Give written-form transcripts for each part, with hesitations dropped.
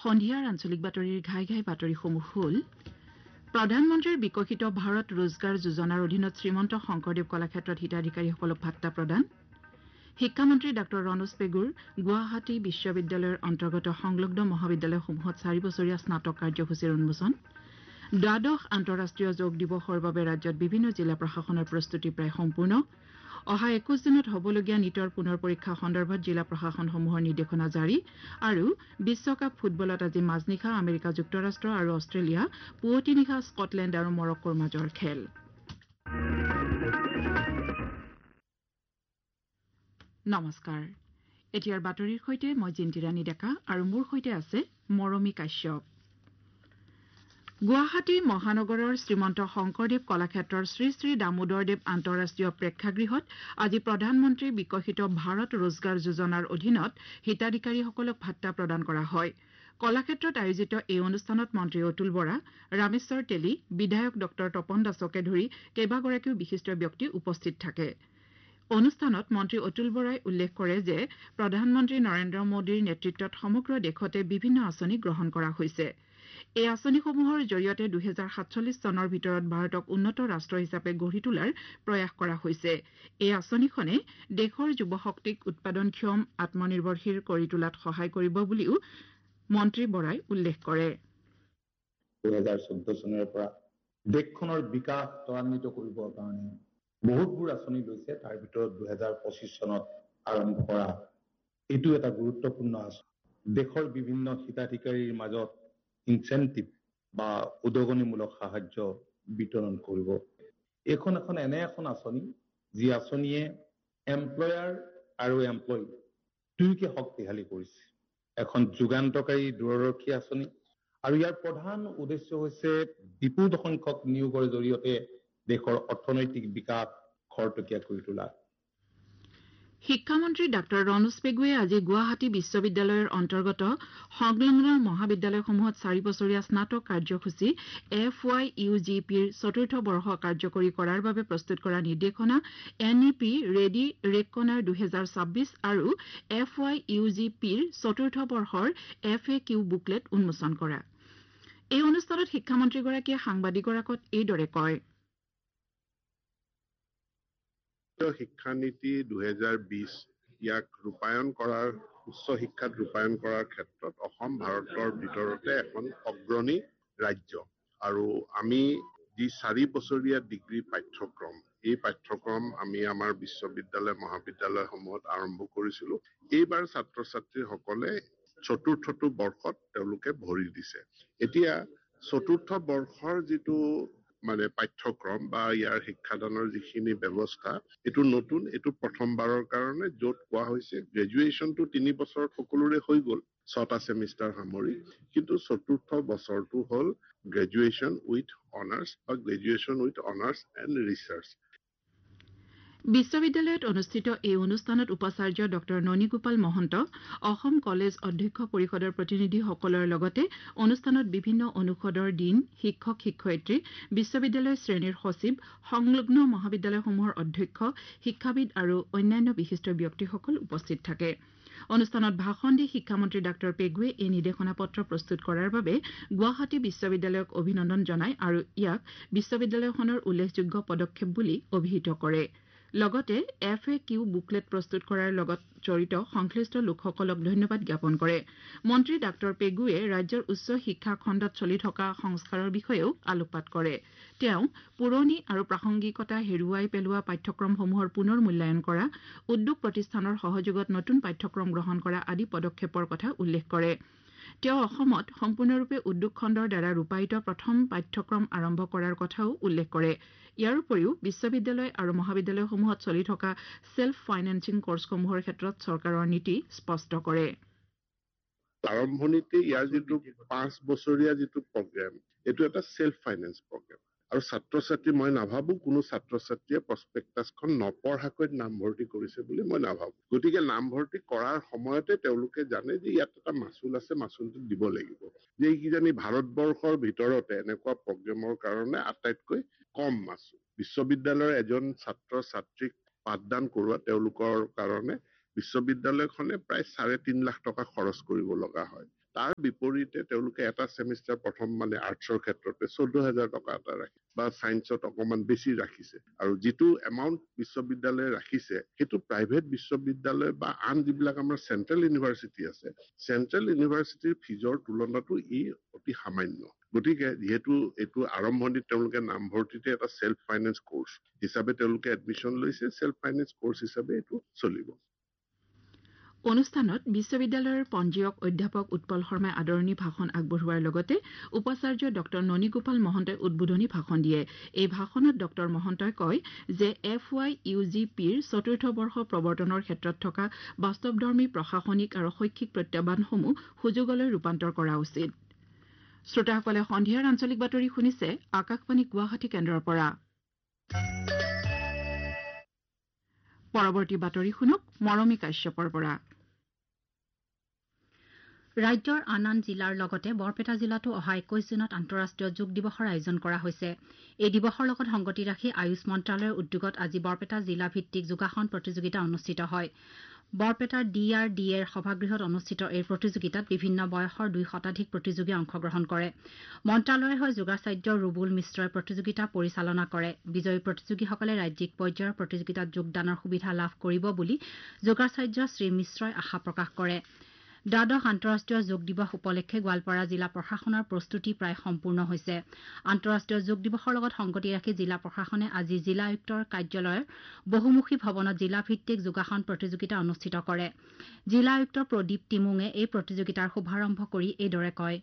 সন্ধিয়াৰ আঞ্চলিক বাতৰিৰ ঘাই ঘাই বাতৰিসমূহ হ'ল প্ৰধানমন্ত্ৰীৰ বিকশিত ভাৰত ৰোজগাৰ যোজনাৰ অধীনত শ্ৰীমন্ত শংকৰদেৱ কলাক্ষেত্ৰত হিতাধিকাৰীসকলক ভাত্তা প্ৰদান শিক্ষামন্ত্ৰী ডাঃ ৰণোজ পেগুৰ গুৱাহাটী বিশ্ববিদ্যালয়ৰ অন্তৰ্গত সংলগ্ন মহাবিদ্যালয়সমূহত 4 বছৰীয়া স্নাতক কাৰ্যসূচীৰ উন্মোচন দ্বাদশ আন্তঃৰাষ্ট্ৰীয় যোগ দিৱসৰ বাবে ৰাজ্যত বিভিন্ন জিলা প্ৰশাসনৰ প্ৰস্তুতি প্ৰায় সম্পূৰ্ণ অহা 21 দিনত হ'বলগীয়া নিটৰ পুনৰ পৰীক্ষা সন্দৰ্ভত জিলা প্ৰশাসনসমূহৰ নিৰ্দেশনা জাৰি আৰু বিশ্বকাপ ফুটবলত আজি মাজনিশা আমেৰিকা যুক্তৰাষ্ট্ৰ আৰু অষ্ট্ৰেলিয়া পুৱতি নিশা স্কটলেণ্ড আৰু মৰক্কোৰ মাজৰ খেল নমস্কাৰ এতিয়াৰ বাতৰিৰ সৈতে মই জিন্তিৰাণী ডেকা আৰু মোৰ সৈতে আছে মৰমী কাশ্যপ গুৱাহাটী মহানগৰৰ শ্ৰীমন্ত শংকৰদেৱ কলাক্ষেত্ৰৰ শ্ৰী শ্ৰী দামোদৰদেৱ আন্তঃৰাষ্ট্ৰীয় প্ৰেক্ষাগৃহত আজি প্ৰধানমন্ত্ৰী বিকশিত ভাৰত ৰোজগাৰ যোজনাৰ অধীনত হিতাধিকাৰীসকলক ভাত্তা প্ৰদান কৰা হয় কলাক্ষেত্ৰত আয়োজিত এই অনুষ্ঠানত মন্ত্ৰী অতুল বৰা ৰামেশ্বৰ তেলী বিধায়ক ডক্টৰ তপন দাসকে ধৰি কেইবাগৰাকীও বিশিষ্ট ব্যক্তি উপস্থিত থাকে অনুষ্ঠানত মন্ত্ৰী অতুল বৰাই উল্লেখ কৰে যে প্ৰধানমন্ত্ৰী নৰেন্দ্ৰ মোদীৰ নেতৃত্বত সমগ্ৰ দেশতে বিভিন্ন আঁচনি গ্ৰহণ কৰা হৈছে এই আঁচনিসমূহৰ জৰিয়তে 2047 চনৰ ভিতৰত ভাৰতক উন্নত ৰাষ্ট্ৰ হিচাপে গঢ়ি তোলাৰ প্ৰয়াস কৰা হৈছে এই আঁচনিখনে দেশৰ যুৱশক্তিক উৎপাদনক্ষম আত্মনিৰ্ভৰশীল কৰি তোলাত সহায় কৰিব বুলিও মন্ত্ৰী বৰাই উল্লেখ কৰে 2014 চনৰ পৰা দেশখনৰ বিকাশ ত্বৰান্বিত কৰিবৰ কাৰণে বহুতবোৰ আঁচনি লৈছে তাৰ ভিতৰত 2025 চনত আৰম্ভ কৰা এইটো এটা গুৰুত্বপূৰ্ণ আঁচনি দেশৰ বিভিন্ন হিতাধিকাৰীৰ মাজত ইনচেন্টিভ বা উদগনিমূলক সাহায্য বিতৰণ কৰিব এখন এনে এখন আঁচনি যি আঁচনিয়ে এমপ্লয়াৰ আৰু এমপ্লয়ী দুয়োকে শক্তিশালী কৰিছে এখন যুগান্তকাৰী দূৰদৰ্শী আঁচনি আৰু ইয়াৰ প্ৰধান উদ্দেশ্য হৈছে বিপুল সংখ্যক নিয়োগৰ জৰিয়তে দেশৰ অৰ্থনৈতিক বিকাশ খৰতকীয়া কৰি তোলা শিক্ষামন্ত্ৰী ডাঃ ৰণোজ পেগুৱে আজি গুৱাহাটী বিশ্ববিদ্যালয়ৰ অন্তৰ্গত সংলগ্ন মহাবিদ্যালয়সমূহত 4 বছৰীয়া স্নাতক কাৰ্যসূচী FYUGPৰ চতুৰ্থ বৰ্ষ কাৰ্যকৰী কৰাৰ বাবে প্ৰস্তুত কৰা নিৰ্দেশনা NEP ৰেডি ৰেকনাৰ 2026 আৰু FYUGPৰ চতুৰ্থ বৰ্ষৰ FAQ বুকলেট উন্মোচন কৰা এই অনুষ্ঠানত শিক্ষামন্ত্ৰীগৰাকীয়ে সাংবাদিকৰ আগত এইদৰে কয় শিক্ষানীতি 2020 ইয়াক ৰূপায়ণ কৰাৰ উচ্চ শিক্ষাত ৰূপায়ণ কৰাৰ ক্ষেত্ৰত অসম ভাৰতৰ ভিতৰতে এখন অগ্ৰণী ৰাজ্য আৰু আমি যি 4 বছৰীয়া ডিগ্ৰী পাঠ্যক্ৰম এই পাঠ্যক্ৰম আমি আমাৰ বিশ্ববিদ্যালয় মহাবিদ্যালয়সমূহত আৰম্ভ কৰিছিলো এইবাৰ ছাত্ৰ ছাত্ৰীসকলে চতুৰ্থটো বৰ্ষত তেওঁলোকে ভৰি দিছে এতিয়া চতুৰ্থ বৰ্ষৰ যিটো পাঠ্যক্ৰম বা ইয়াৰ শিক্ষাদানৰ যিখিনি ব্যৱস্থা এইটো নতুন এইটো প্ৰথমবাৰৰ কাৰণে য'ত কোৱা হৈছে গ্ৰেজুৱেশ্যনটো 3 বছৰত সকলোৰে হৈ গ'ল 6টা সেমিষ্টাৰ সামৰি কিন্তু চতুৰ্থ বছৰটো হ'ল গ্ৰেজুৱেশ্যন উইথ অনাৰ্ছ বা graduation with honours and research বিশ্ববিদ্যালয়ত অনুষ্ঠিত এই অনুষ্ঠানত উপাচাৰ্য ডক্টৰ ননীগোপাল মহন্ত অসম কলেজ অধ্যক্ষ পৰিষদৰ প্ৰতিনিধিসকলৰ লগতে অনুষ্ঠানত বিভিন্ন অনুষদৰ ডিন শিক্ষক শিক্ষয়িত্ৰী বিশ্ববিদ্যালয় শ্ৰেণীৰ সচিব সংলগ্ন মহাবিদ্যালয়সমূহৰ অধ্যক্ষ শিক্ষাবিদ আৰু অন্যান্য বিশিষ্ট ব্যক্তিসকল উপস্থিত থাকে অনুষ্ঠানত ভাষণ দি শিক্ষামন্ত্ৰী ডাঃ পেগুৱে এই নিৰ্দেশনা পত্ৰ প্ৰস্তুত কৰাৰ বাবে গুৱাহাটী বিশ্ববিদ্যালয়ক অভিনন্দন জনায় আৰু ইয়াক বিশ্ববিদ্যালয়খনৰ উল্লেখযোগ্য পদক্ষেপ বুলি অভিহিত কৰে লগতে FAQ বুকলেট প্ৰস্তুত কৰাৰ লগত জড়িত সংশ্লিষ্ট লোকসকলক ধন্যবাদ জ্ঞাপন কৰে মন্ত্ৰী ডাঃ পেগুৱে ৰাজ্যৰ উচ্চ শিক্ষা খণ্ডত চলি থকা সংস্কাৰৰ বিষয়েও আলোকপাত কৰে তেওঁ পুৰণি আৰু প্ৰাসংগিকতা হেৰুৱাই পেলোৱা পাঠ্যক্ৰমসমূহৰ পুনৰ মূল্যায়ন কৰা উদ্যোগ প্ৰতিষ্ঠানৰ সহযোগত নতুন পাঠ্যক্ৰম গ্ৰহণ কৰা আদি পদক্ষেপৰ কথা উল্লেখ কৰে তেওঁ অসমত সম্পূৰ্ণৰূপে উদ্যোগ খণ্ডৰ দ্বাৰা ৰূপায়িত প্ৰথম পাঠ্যক্ৰম আৰম্ভ কৰাৰ কথাও উল্লেখ কৰে ইয়াৰ উপৰিও বিশ্ববিদ্যালয় আৰু মহাবিদ্যালয়সমূহত চলি থকা সেল্ফ ফাইনেন্সিং কোৰ্চসমূহৰ ক্ষেত্ৰত চৰকাৰৰ নীতি স্পষ্ট কৰে আৰম্ভণিতে ইয়াৰ যিটো 5 বছৰীয়া যিটো প্ৰগ্ৰাম এইটো এটা সেল্ফ ফাইনেন্স প্ৰগ্ৰাম আৰু ছাত্ৰ ছাত্ৰী মই নাভাবো কোনো ছাত্ৰ ছাত্ৰীয়ে প্ৰস্পেক্টাছখন নপঢ়াকৈ নামভৰ্তি কৰিছে বুলি মই নাভাবো গতিকে নামভৰ্তি কৰাৰ সময়তে তেওঁলোকে জানে যে ইয়াত এটা মাচুল আছে মাচুলটো দিব লাগিব যে কিজানি ভাৰতবৰ্ষৰ ভিতৰতে এনেকুৱা প্ৰগ্ৰামৰ কাৰণে আটাইতকৈ কম মাচুল বিশ্ববিদ্যালয়ৰ এজন ছাত্ৰ ছাত্ৰীক পাঠদান কৰোৱা তেওঁলোকৰ কাৰণে বিশ্ববিদ্যালয়খনে প্ৰায় 3.5 লাখ টকা খৰচ কৰিব লগা হয় তাৰ বিপৰীতে তেওঁলোকে এটা সেমিষ্টাৰ প্ৰথম মানে আৰ্টছৰ ক্ষেত্ৰতে 14,000 টকা এটা ৰাখি বা সায়েন্সত অকমান বেছি ৰাখিছে আৰু যিটো এমাউণ্ট বিশ্ববিদ্যালয়ে ৰাখিছে সেইটো প্ৰাইভেট বিশ্ববিদ্যালয় বা আন যিবিলাক আমাৰ চেন্ট্ৰেল ইউনিভাৰ্চিটি আছে চেন্ট্ৰেল ইউনিভাৰ্চিটিৰ ফিজৰ তুলনাতো ই অতি সামান্য গতিকে যিহেতু এইটো আৰম্ভণিত তেওঁলোকে নামভৰ্তিতে এটা সেল্ফ ফাইনেন্স কোৰ্স হিচাপে তেওঁলোকে এডমিশন লৈছে সেল্ফ ফাইনেন্স কোৰ্স হিচাপে এইটো চলিব অনুষ্ঠানত বিশ্ববিদ্যালয়ৰ পঞ্জীয়ক অধ্যাপক উৎপল শৰ্মাই আদৰণি ভাষণ আগবঢ়োৱাৰ লগতে উপাচাৰ্য ডক্টৰ ননীগোপাল মহন্তই উদ্বোধনী ভাষণ দিয়ে এই ভাষণত ডক্টৰ মহন্তই কয় যে FYUGPৰ চতুৰ্থ বৰ্ষ প্ৰৱৰ্তনৰ ক্ষেত্ৰত থকা বাস্তৱধৰ্মী প্ৰশাসনিক আৰু শৈক্ষিক প্ৰত্যাহ্বানসমূহ সুযোগলৈ ৰূপান্তৰ কৰা উচিত শ্ৰোতাসকলে সন্ধিয়াৰ আঞ্চলিক বাতৰি শুনিছে আকাশবাণী গুৱাহাটী কেন্দ্ৰৰ পৰা পৰৱৰ্তী বাতৰি শুনক মৰমী কাশ্যপৰ পৰা ৰাজ্যৰ আন জিলাৰ লগতে বৰপেটা জিলাতো অহা 21 জুনত আন্তঃৰাষ্ট্ৰীয় যোগ দিৱসৰ আয়োজন কৰা হৈছে এই দিৱসৰ লগত সংগতি ৰাখি আয়ুষ মন্ত্ৰালয়ৰ উদ্যোগত আজি বৰপেটা জিলা ভিত্তিক যোগাসন প্ৰতিযোগিতা অনুষ্ঠিত হয় বৰপেটাৰ DRDAৰ সভাগৃহত অনুষ্ঠিত এই প্ৰতিযোগিতাত বিভিন্ন বয়সৰ 2 শতাধিক প্ৰতিযোগীয়ে অংশগ্ৰহণ কৰে মন্ত্ৰালয়ৰ হৈ যোগাচাৰ্য ৰুবুল মিশ্ৰই প্ৰতিযোগিতা পৰিচালনা কৰে বিজয়ী প্ৰতিযোগীসকলে ৰাজ্যিক পৰ্যায়ৰ প্ৰতিযোগিতাত যোগদানৰ সুবিধা লাভ কৰিব বুলি যোগাচাৰ্য শ্ৰী মিশ্ৰই আশা প্ৰকাশ কৰে দ্বাদশ আন্তঃৰাষ্ট্ৰীয় যোগ দিৱস উপলক্ষে গোৱালপাৰা জিলা প্ৰশাসনৰ প্ৰস্তুতি প্ৰায় সম্পূৰ্ণ হৈছে আন্তঃৰাষ্ট্ৰীয় যোগ দিৱসৰ লগত সংগতি ৰাখি জিলা প্ৰশাসনে আজি জিলা আয়ুক্তৰ কাৰ্যালয়ৰ বহুমুখী ভৱনত জিলা ভিত্তিক যোগাসন প্ৰতিযোগিতা অনুষ্ঠিত কৰে জিলা আয়ুক্ত প্ৰদীপ টিমুঙে এই প্ৰতিযোগিতাৰ শুভাৰম্ভ কৰি এইদৰে কয়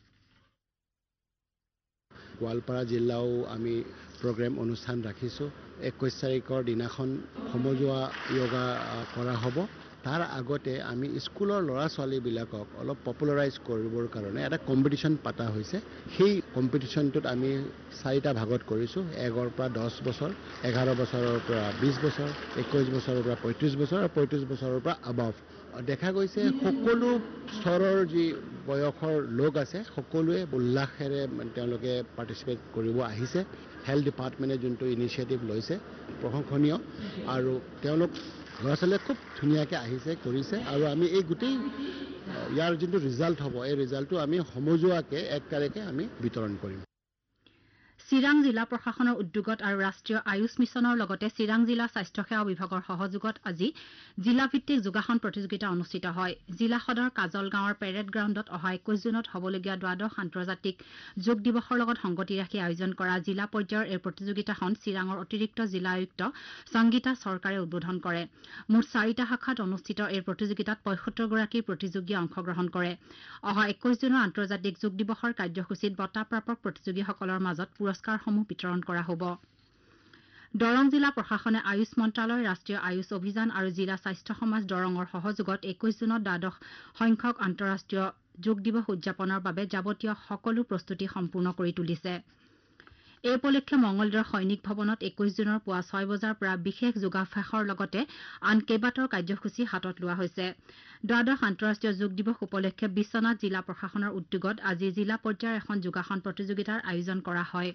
গোৱালপাৰা জিলাও আমি প্ৰগ্ৰেম অনুষ্ঠান ৰাখিছোঁ 21 তাৰিখৰ দিনাখন সমজুৱা য়োগা কৰা হ'ব তাৰ আগতে আমি স্কুলৰ ল'ৰা ছোৱালীবিলাকক অলপ পপুলাৰাইজ কৰিবৰ কাৰণে এটা কম্পিটিশ্যন পাতা হৈছে সেই কম্পিটিশ্যনটোত আমি 4টা ভাগত কৰিছোঁ 1ৰ পৰা 10 বছৰ 11 বছৰৰ পৰা 20 বছৰ 21 বছৰৰ পৰা 35 বছৰ আৰু 35 বছৰৰ পৰা আবাভ দেখা গৈছে সকলো স্তৰৰ যি বয়সৰ লোক আছে সকলোৱে উল্লাসেৰে তেওঁলোকে পাৰ্টিচিপেট কৰিব আহিছে হেল্থ ডিপাৰ্টমেণ্টে যোনটো ইনিচিয়েটিভ লৈছে প্ৰশংসনীয় আৰু তেওঁলোক ল'ৰা ছোৱালীয়ে খুব ধুনীয়াকৈ আহিছে কৰিছে আৰু আমি এই গোটেই ইয়াৰ যোনটো ৰিজাল্ট হ'ব এই ৰিজাল্টটো আমি সমজুৱাকৈ 1 তাৰিখে আমি বিতৰণ কৰিম চিৰাং জিলা প্ৰশাসনৰ উদ্যোগত আৰু ৰাষ্ট্ৰীয় আয়ুষ মিছনৰ লগতে চিৰাং জিলা স্বাস্থ্য সেৱা বিভাগৰ সহযোগত আজি জিলা ভিত্তিক যোগাসন প্ৰতিযোগিতা অনুষ্ঠিত হয় জিলা সদৰ কাজল গাঁৱৰ পেৰেড গ্ৰাউণ্ডত অহা 21 জুনত হ'বলগীয়া দ্বাদশ আন্তৰ্জাতিক যোগ দিৱসৰ লগত সংগতি ৰাখি আয়োজন কৰা জিলা পৰ্যায়ৰ এই প্ৰতিযোগিতাখন চিৰাঙৰ অতিৰিক্ত জিলা আয়ুক্ত সংগীতা চৰকাৰে উদ্বোধন কৰে মুঠ 4টা শাখাত অনুষ্ঠিত এই প্ৰতিযোগিতাত 75 গৰাকী প্ৰতিযোগীয়ে অংশগ্ৰহণ কৰে অহা 21 জুনৰ আন্তৰ্জাতিক যোগ দিৱসৰ কাৰ্যসূচীত বঁটাপ্ৰাপক প্ৰতিযোগীসকলৰ মাজত পুৰস্কাৰসমূহ বিতৰণ কৰা হ'ব দৰং জিলা প্ৰশাসনে আয়ুষ মন্ত্ৰালয় ৰাষ্ট্ৰীয় আয়ুষ অভিযান আৰু জিলা স্বাস্থ্য সমাজ দৰঙৰ সহযোগত 21 জুনত দ্বাদশ সংখ্যক আন্তঃৰাষ্ট্ৰীয় যোগ দিৱস উদযাপনৰ বাবে যাৱতীয় সকলো প্ৰস্তুতি সম্পূৰ্ণ কৰি তুলিছে এই উপলক্ষে মঙলদৈৰ সৈনিক ভৱনত 21 জুনৰ পুৱা 6 বজাৰ পৰা বিশেষ যোগাভ্যাসৰ লগতে আন কেইবাটাও কাৰ্যসূচী হাতত লোৱা হৈছে দ্বাদশ আন্তঃৰাষ্ট্ৰীয় যোগ দিৱস উপলক্ষে বিশ্বনাথ জিলা প্ৰশাসনৰ উদ্যোগত আজি জিলা পৰ্যায়ৰ এখন যোগাসন প্ৰতিযোগিতাৰ আয়োজন কৰা হয়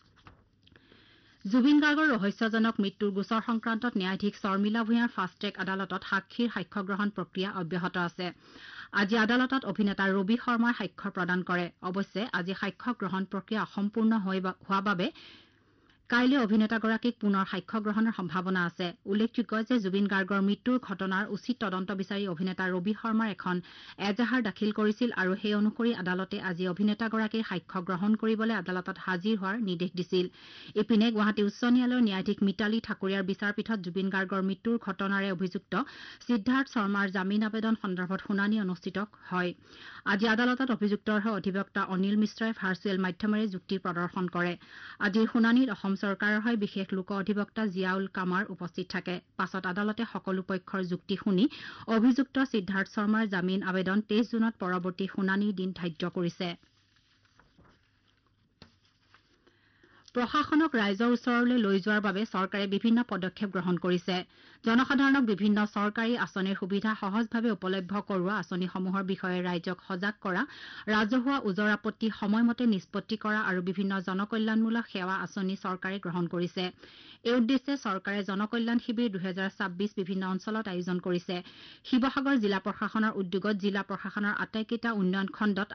জুবিন গাৰ্গৰ ৰহস্যজনক মৃত্যুৰ গোচৰ সংক্ৰান্তত ন্যায়াধীশ শৰ্মিলা ভূঞাৰ ফাষ্ট ট্ৰেক আদালতত সাক্ষীৰ সাক্ষ্য গ্ৰহণ প্ৰক্ৰিয়া অব্যাহত আছে আজি আদালতত অভিনেতা ৰবি শৰ্মাই সাক্ষ্য প্ৰদান কৰে অৱশ্যে আজি সাক্ষ্য গ্ৰহণ প্ৰক্ৰিয়া অসম্পূৰ্ণ হোৱা বাবে কাইলৈ অভিনেতাগৰাকীক পুনৰ সাক্ষ্য গ্ৰহণৰ সম্ভাৱনা আছে উল্লেখযোগ্য যে জুবিন গাৰ্গৰ মৃত্যুৰ ঘটনাৰ উচিত তদন্ত বিচাৰি অভিনেতা ৰবি শৰ্মাৰ এখন এজাহাৰ দাখিল কৰিছিল আৰু সেই অনুসৰি আদালতে আজি অভিনেতাগৰাকীৰ সাক্ষ্য গ্ৰহণ কৰিবলৈ আদালতত হাজিৰ হোৱাৰ নিৰ্দেশ দিছিল ইপিনে গুৱাহাটী উচ্চ ন্যায়ালয়ৰ ন্যায়াধীশ মিতালী ঠাকুৰীয়াৰ বিচাৰপীঠত জুবিন গাৰ্গৰ মৃত্যুৰ ঘটনাৰে অভিযুক্ত সিদ্ধাৰ্থ শৰ্মাৰ জামিন আবেদন সন্দৰ্ভত শুনানি অনুষ্ঠিত হয় আজি আদালতত অভিযুক্তৰ হৈ অধিবক্তা অনিল মিশ্ৰই ভাৰ্চুৱেল মাধ্যমেৰে যুক্তি প্ৰদৰ্শন কৰে আজিৰ শুনানিত অসম চৰকাৰৰ হৈ বিশেষ লোক অধিবক্তা জিয়াউল কামাৰ উপস্থিত থাকে পাছত আদালতে সকলো পক্ষৰ যুক্তি শুনি অভিযুক্ত সিদ্ধাৰ্থ শৰ্মাৰ জামিন আবেদন 23 জুনত পৰৱৰ্তী শুনানিৰ দিন ধাৰ্য কৰিছে প্ৰশাসনক ৰাইজৰ ওচৰলৈ লৈ যোৱাৰ বাবে চৰকাৰে বিভিন্ন পদক্ষেপ গ্ৰহণ কৰিছে। জনসাধাৰণক বিভিন্ন চৰকাৰী আঁচনিৰ সুবিধা সহজভাৱে উপলব্ধ কৰোৱা আঁচনিসমূহৰ বিষয়ে ৰাইজক সজাগ কৰা, ৰাজহুৱা ওজৰ আপত্তি সময়মতে নিষ্পত্তি কৰা আৰু বিভিন্ন জনকল্যাণমূলক সেৱা আঁচনি চৰকাৰে গ্ৰহণ কৰিছে। এই উদ্দেশ্যে চৰকাৰে জনকল্যাণ শিবিৰ 2026 বিভিন্ন অঞ্চলত আয়োজন কৰিছে। শিৱসাগৰ জিলা প্ৰশাসনৰ উদ্যোগত জিলা প্ৰশাসনৰ আটাইকেইটা উন্নয়ন খণ্ডত